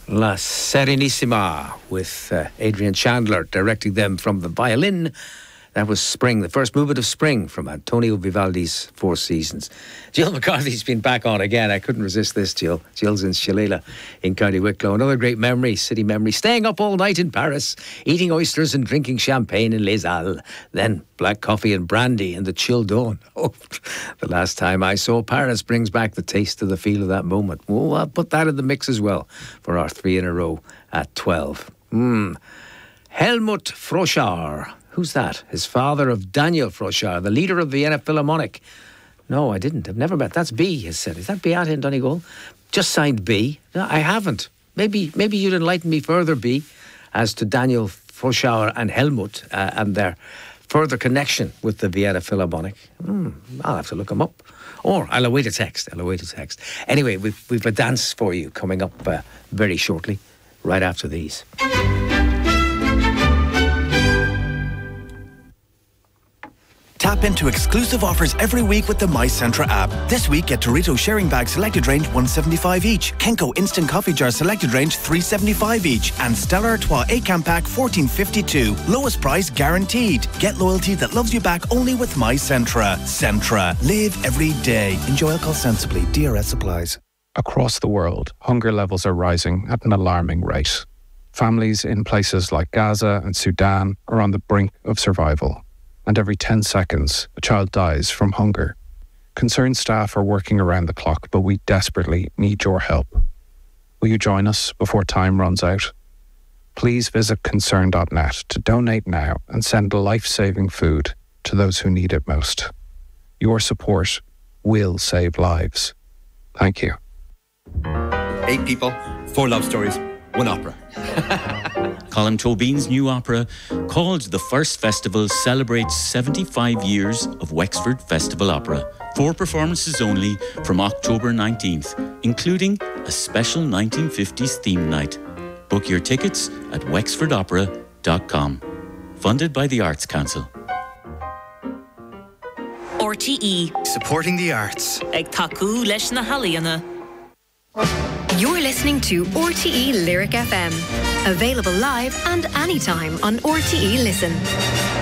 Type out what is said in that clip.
La Serenissima with Adrian Chandler directing them from the violin. That was Spring, the first movement of Spring from Antonio Vivaldi's Four Seasons. Jill McCarthy's been back on again. I couldn't resist this, Jill. Jill's in Shillelagh in County Wicklow. Another great memory, city memory. Staying up all night in Paris, eating oysters and drinking champagne in Les Halles. Then black coffee and brandy in the chill dawn. Oh, the last time I saw Paris brings back the taste of the feel of that moment. Oh, I'll put that in the mix as well for our 3 in a row at 12. Helmut Froschauer. Who's that? His father of Daniel Froschauer, the leader of Vienna Philharmonic. No, I didn't. I've never met. That's B, has said. Is that Beata in Donegal? Just signed B. No, I haven't. Maybe you'd enlighten me further, B, as to Daniel Froschauer and Helmut and their further connection with the Vienna Philharmonic. I'll have to look them up. Or I'll await a text. Anyway, we've a dance for you coming up very shortly, right after these. Tap into exclusive offers every week with the My Centra app. This week, get Dorito sharing bag selected range $1.75 each, Kenko instant coffee jar selected range $3.75 each, and Stella Artois 8-can pack $14.52. Lowest price guaranteed. Get loyalty that loves you back only with My Centra. Centra. Live every day. Enjoy alcohol sensibly. DRS applies. Across the world, hunger levels are rising at an alarming rate. Families in places like Gaza and Sudan are on the brink of survival. And every 10 seconds, a child dies from hunger. Concerned staff are working around the clock, but we desperately need your help. Will you join us before time runs out? Please visit concern.net to donate now and send life-saving food to those who need it most. Your support will save lives. Thank you. 8 people, 4 love stories, 1 opera. Colin Tobin's new opera, called The First Festival, celebrates 75 years of Wexford Festival Opera. 4 performances only from October 19th, including a special 1950s theme night. Book your tickets at wexfordopera.com. Funded by the Arts Council. RTE. Supporting the arts. Ag taku leis na haliana. You're listening to RTE Lyric FM. Available live and anytime on RTE Listen.